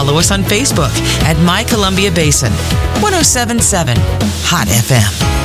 follow us on Facebook at My Columbia Basin. 107.7 Hot FM.